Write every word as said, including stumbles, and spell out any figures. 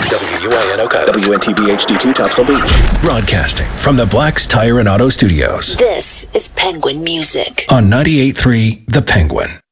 W U I N Oka. W N T B H D two Topsail Beach. Broadcasting from the Black's Tire and Auto Studios. This is Penguin Music. On ninety-eight point three The Penguin.